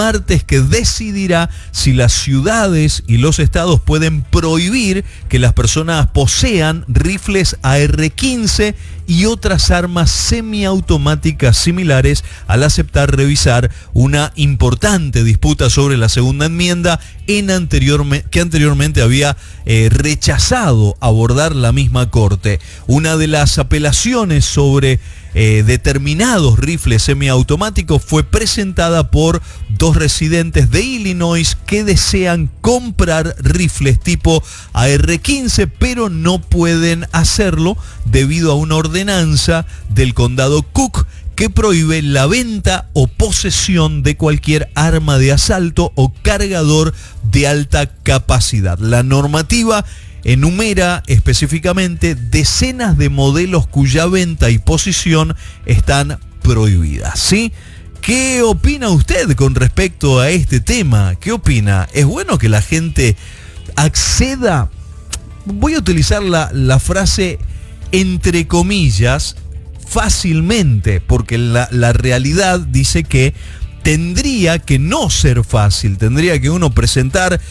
martes que decidirá si las ciudades y los estados pueden prohibir que las personas posean rifles AR-15 y otras armas semiautomáticas similares al aceptar revisar una importante disputa sobre la segunda enmienda que anteriormente había rechazado abordar la misma Corte. Una de las apelaciones sobre determinados rifles semiautomáticos fue presentada por dos residentes de Illinois que desean comprar rifles tipo AR-15, pero no pueden hacerlo debido a una ordenanza del condado Cook que prohíbe la venta o posesión de cualquier arma de asalto o cargador de alta capacidad. La normativa enumera específicamente decenas de modelos cuya venta y posesión están prohibidas, ¿sí? ¿Qué opina usted con respecto a este tema? ¿Qué opina? ¿Es bueno que la gente acceda? Voy a utilizar la frase entre comillas fácilmente, porque la realidad dice que tendría que no ser fácil, tendría que uno presentar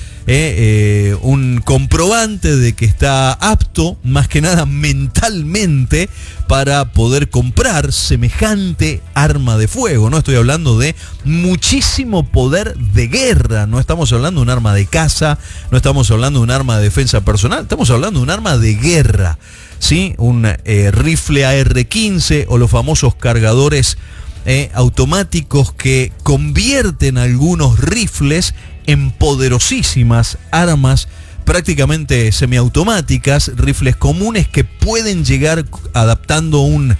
un comprobante de que está apto, más que nada mentalmente, para poder comprar semejante arma de fuego. No estoy hablando de muchísimo poder de guerra, no estamos hablando de un arma de caza, no estamos hablando de un arma de defensa personal, estamos hablando de un arma de guerra, ¿sí? Un rifle AR-15 o los famosos cargadores automáticos que convierten algunos rifles en poderosísimas armas prácticamente semiautomáticas, rifles comunes que pueden llegar adaptando un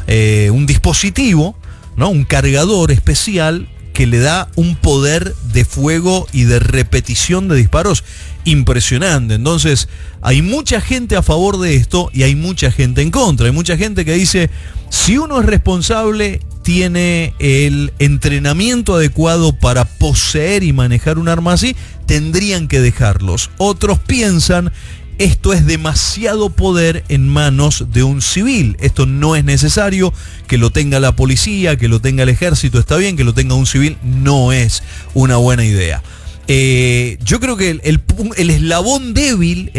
dispositivo, ¿no? Un cargador especial que le da un poder de fuego y de repetición de disparos impresionante. Entonces, hay mucha gente a favor de esto y hay mucha gente en contra. Hay mucha gente que dice, si uno es responsable, tiene el entrenamiento adecuado para poseer y manejar un arma así, tendrían que dejarlos. Otros piensan, esto es demasiado poder en manos de un civil. Esto no es necesario, que lo tenga la policía, que lo tenga el ejército, está bien, que lo tenga un civil, no es una buena idea. Yo creo que el eslabón débil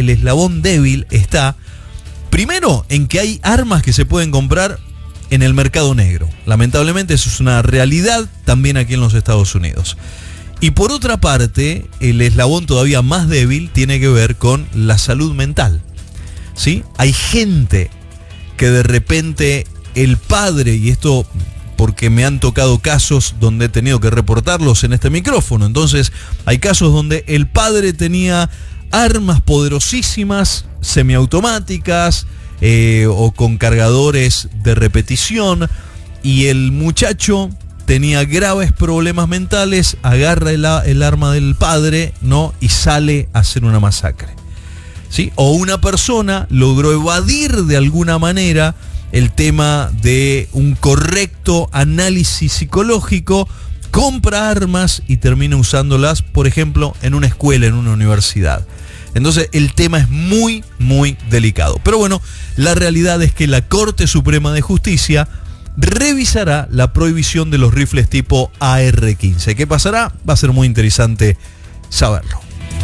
está, primero, en que hay armas que se pueden comprar en el mercado negro. Lamentablemente eso es una realidad también aquí en los Estados Unidos. Y por otra parte, el eslabón todavía más débil tiene que ver con la salud mental, ¿sí? Hay gente que de repente el padre, y esto porque me han tocado casos donde he tenido que reportarlos en este micrófono, entonces hay casos donde el padre tenía armas poderosísimas, semiautomáticas, o con cargadores de repetición, y el muchacho tenía graves problemas mentales, agarra el arma del padre, ¿no? Y sale a hacer una masacre, ¿sí? O una persona logró evadir de alguna manera el tema de un correcto análisis psicológico, compra armas y termina usándolas, por ejemplo, en una escuela, en una universidad. Entonces el tema es muy, muy delicado. Pero bueno, la realidad es que la Corte Suprema de Justicia revisará la prohibición de los rifles tipo AR-15. ¿Qué pasará? Va a ser muy interesante saberlo.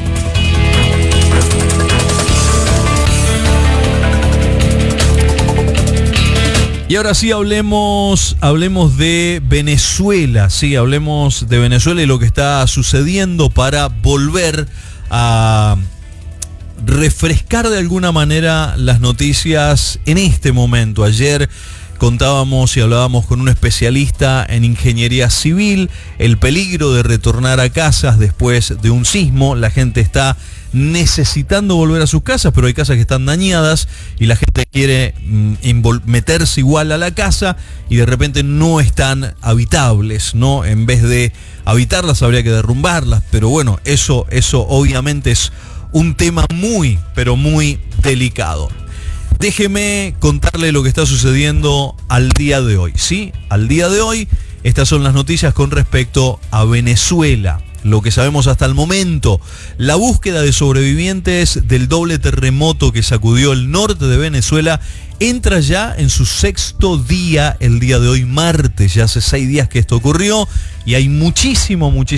Y ahora sí hablemos de Venezuela, sí, hablemos de Venezuela y lo que está sucediendo para volver a refrescar de alguna manera las noticias en este momento. Ayer contábamos y hablábamos con un especialista en ingeniería civil, el peligro de retornar a casas después de un sismo. La gente está necesitando volver a sus casas, pero hay casas que están dañadas y la gente quiere meterse igual a la casa y de repente no están habitables, ¿no? En vez de habitarlas habría que derrumbarlas, pero bueno, eso obviamente es un tema muy, pero muy delicado. Déjeme contarle lo que está sucediendo al día de hoy, ¿sí? Al día de hoy, estas son las noticias con respecto a Venezuela. Lo que sabemos hasta el momento, la búsqueda de sobrevivientes del doble terremoto que sacudió el norte de Venezuela entra ya en su 6º día el día de hoy, martes. Ya hace 6 días que esto ocurrió y hay muchísimo